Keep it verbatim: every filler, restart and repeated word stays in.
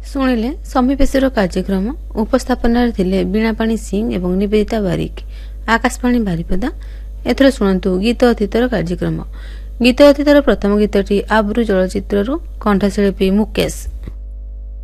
ଶୁଣିଲେ ସମୀପେଶୀର କାର୍ଯ୍ୟକ୍ରମ ଉପସ୍ଥାପନାରେ ଥିଲେ ବୀଣାପାଣି ସିଂ ଏବଂ ନିବେଦିତା ବାରିକ। ଆକାଶବାଣୀ ବାରିପଦା। ଏଥର ଶୁଣନ୍ତୁ ଗୀତ ଅତୀତର କାର୍ଯ୍ୟକ୍ରମ। ଗୀତ ଅତୀତର ପ୍ରଥମ ଗୀତଟି ଆବ୍ରୁ ଚଳଚ୍ଚିତ୍ରରୁ, କଣ୍ଠଶିଳ୍ପୀ ମୁକେଶ।